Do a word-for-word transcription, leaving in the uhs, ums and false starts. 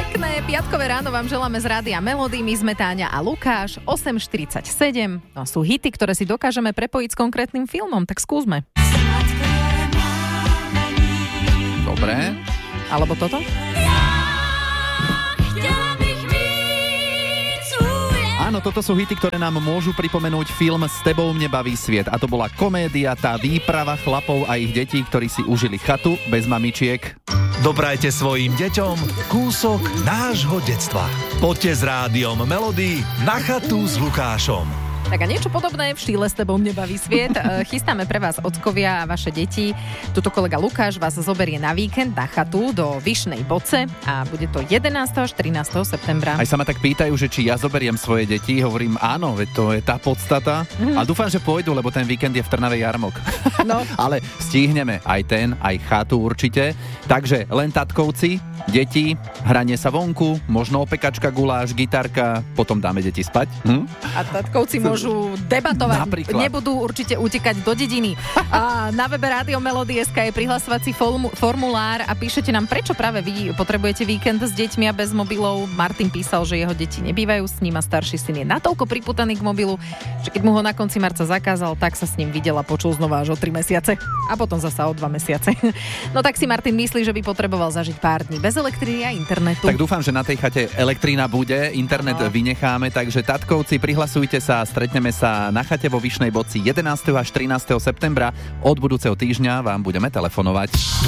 Pekné piatkové ráno vám želáme z Rádia Melody. My sme Táňa a Lukáš. osem štyridsaťsedem. No, sú hity, ktoré si dokážeme prepojiť s konkrétnym filmom, tak skúsme. Dobre. Alebo toto? Áno, toto sú hity, ktoré nám môžu pripomenúť film S tebou mne baví sviet. A to bola komédia, tá výprava chlapov a ich detí, ktorí si užili chatu bez mamičiek. Doprajte svojim deťom kúsok nášho detstva. Poďte s Rádiom Melody na chatu s Lukášom. Tak a niečo podobné v štýle S tebou mne baví sviet. Chystáme pre vás, ockovia a vaše deti. Tuto kolega Lukáš vás zoberie na víkend na chatu do Vyšnej Boce a bude to jedenásteho až trinásteho septembra. Aj sa ma tak pýtajú, že či ja zoberiem svoje deti. Hovorím áno, veď to je tá podstata. Mm. A dúfam, že pôjdu, lebo ten víkend je v Trnave jarmok. No. Ale stihneme aj ten, aj chatu určite. Takže len tatkovci, deti, hranie sa vonku, možno opekačka, guláš, gitarka, potom dáme deti spať. Hm? A tatkovci môžu debatovať, napríklad. Nebudú určite utekať do dediny. A na webe Rádio Melody bodka es ká je prihlasovací formulár a píšete nám, prečo práve vy potrebujete víkend s deťmi a bez mobilov. Martin písal, že jeho deti nebývajú s ním a starší syn je natoľko priputaný k mobilu, že keď mu ho na konci marca zakázal, tak sa s ním videl a počul znova až o tri mesiace a potom zasa o dva mesiace. No tak si Martin myslí, že by potreboval zažiť pár dní bez elektriny a internetu. Tak dúfam, že na tej chate elektrina bude, internet no. vynecháme, takže tatkovci, prihlasujte sa a stretneme sa na chate vo Vyšnej Boci jedenásteho až trinásteho septembra. Od budúceho týždňa vám budeme telefonovať.